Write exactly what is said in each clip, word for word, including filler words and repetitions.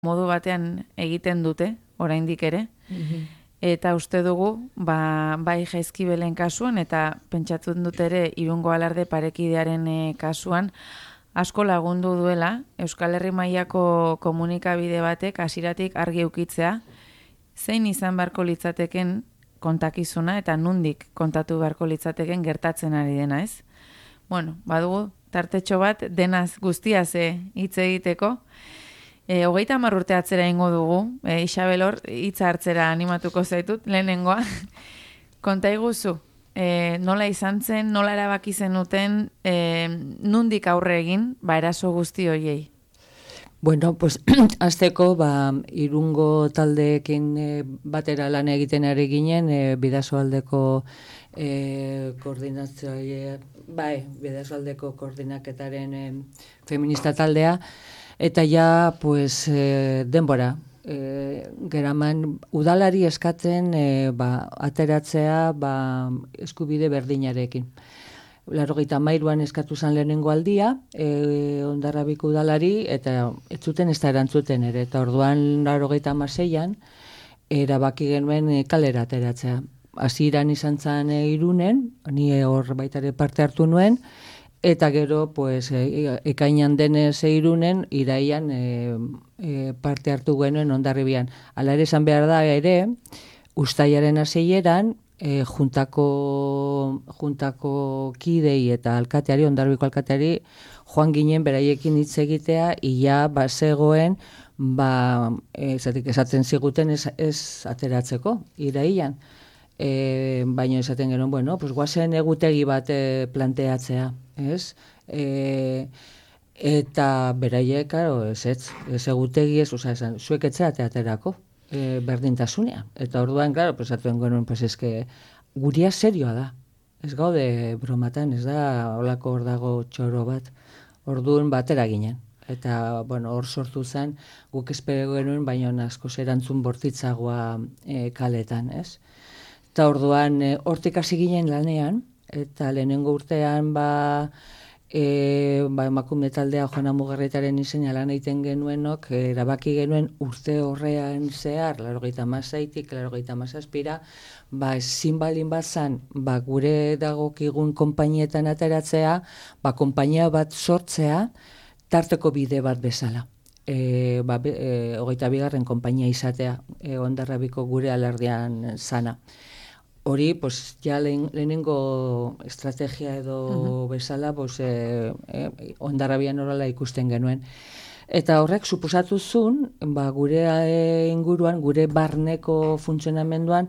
modu batean egiten dute, oraindik ere, mm-hmm. eta uste dugu, ba, bai Jaizkibelen kasuan, eta pentsatu dut ere Irungo Alarde Parekidearen e, kasuan, asko lagundu duela, Euskal Herri mailako komunikabide batek hasiratik argi ukitzea, zein izan beharko litzateken kontakizuna eta nundik kontatu beharko litzateken gertatzen ari dena, ez? Bueno, badugu, tartetxo bat, denaz guztiaz hitz egiteko. E, hogeita hamar urte atzera ingo dugu, e, Isabel hor, hitza hartzera animatuko zaitut, lehenengoa. Konta iguzu, e, nola izan zen, nola erabaki zenuten, e, nundik aurre egin, ba eraso guzti horiei? Bueno, pues, azteko, ba, Irungo taldeekin e, batera lan egiten ari ginen, e, Bidasoaldeko e, koordinatzaile, bai, Bidasoaldeko koordinaketaren e, feminista taldea, eta ja, pues, e, denbora, e, geraman, udalari eskatzen, e, ba, ateratzea, ba, eskubide berdinarekin. Laurogeita hamairuan eskatu zan lehenengo aldia, e, Hondarribiko udalari, eta ez zuten ez da erantzuten ere, eta orduan laurogeita hamaseian erabaki genuen e, kalera ateratzea. Hasieran izan zen e, Irunen, ni hor baitare parte hartu nuen, eta gero, pues, e, ekainan denez e, Irunen, iraian e, e, parte hartu genuen Hondarribian. Hala ere esan behar da ere, uztailaren hasieran, E, juntako, juntako kidei eta alkateari, Hondarribiko alkateari, joan ginen beraiekin hitz egitea, ia bazegoen, ba, e, zatik esaten ziguten ez, ez ateratzeko, iraian. E, baina esaten genuen, bueno, pues guazen egutegi bat e, planteatzea, ez? E, eta beraiek, karo, ez ez, ez egutegi ez, oza, esan, zuek etzea aterako. E, berdintasunean. Eta orduan, klaro, pesatuen genuen, pues eske, guria serioa da. Ez gaude bromatan, ez da holako hor dago txoro bat. Orduan batera ginen. Eta, bueno, hor sortu zen, guk espero genuen, baina asko erantzun bortitzagoa e, kaletan, ez? Eta orduan, e, hortik hasi ginen lanean, eta lehenengo urtean, ba, E, ba, emakume taldea Joana Mugarretaren izena lan egiten genuenok, e, erabaki genuen urte horrean zehar, laurogeita hamaseitik, laurogeita hamazazpira, ba, ezin baldin bat zan, ba, gure dagokigun konpainietan ateratzea, ba, konpainia bat sortzea, tarteko bide bat bezala. E, ba, be, e, hogeita bigarren konpainia izatea, e, Hondarribiko gure alardean zana. Hori, pues, ja lehen, lehenengo estrategia edo uh-huh. bezala, pues, eh, eh, Hondarribian horrela ikusten genuen. Eta horrek suposatu zuen, ba, gure eh, inguruan, gure barneko funtzionamenduan,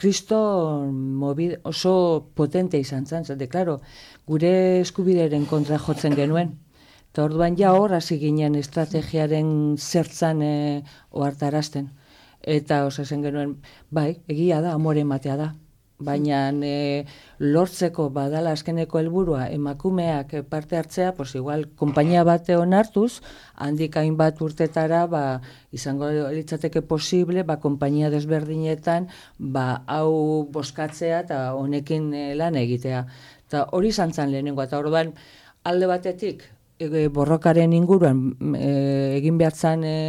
kriston mobil oso potente izan zen. Zate, klaro, gure eskubideren kontra jotzen genuen. Eta orduan ja hor hasi ginen estrategiaren zertzan eh, ohartarazten. Eta osatzen genuen, bai, egia da, amore ematea da. Baina e, lortzeko badala azkeneko helburua emakumeak parte hartzea, pues igual konpainia bate onartuz, handik hainbat urtetara, ba, izango litzateke posible, ba, konpainia desberdinetan, ba, hau boskatzea eta honekin e, lan egitea. Eta hori izan zen lehenengo, eta orduan alde batetik, e, borrokaren inguruan e, egin behar zen e,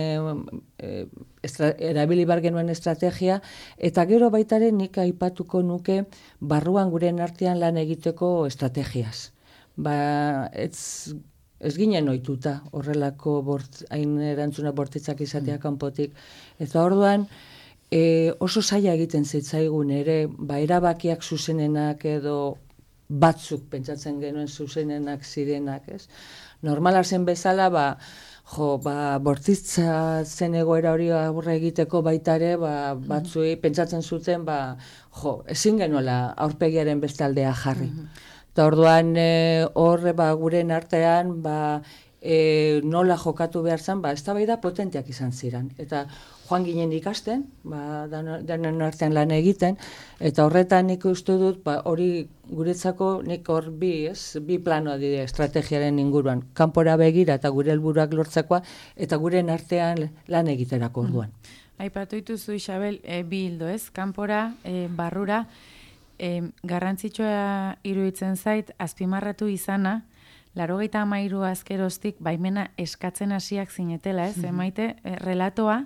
e, estra, erabili bar genuen estrategia, eta gero baitaren nik aipatuko nuke barruan guren artean lan egiteko estrategiaz. Ba, ez, ez ginen ohituta horrelako bort, hain erantzuna bortitzak izatea kanpotik. Eta orduan e, oso zaila egiten zitzaigun ere, ba, erabakiak zuzenenak edo batzuk pentsatzen genuen zuzenenak zirenak, ez? Normala zen bezala, ba, jo, ba, bortitza zen egoera hori aurre egiteko baitare, ba, batzuei pentsatzen zuten, ba, jo, ezin genuela aurpegiaren beste aldea jarri. Eta orduan e, horre, ba, guren artean, ba, e, nola jokatu behar zen, ba, eztabaida potenteak izan ziren. Eta joan ginen ikasten, ba, danen artean lan egiten, eta horretan nik uste dut, ba, hori guretzako nik hor bi, ez, bi planoa dire estrategiaren inguruan, kanpora begira eta gure helburuak lortzekoa, eta guren artean lan egiterako orduan. Aipatu dituzu, Isabel, e, bi hildo, ez? Kanpora, e, barrura, e, garrantzitsua iruditzen zait, azpimarratu izana, Laurogeita hamairu azkeroztik baimena eskatzen hasiak zinetela, ez? Mm-hmm. Maite, relatoa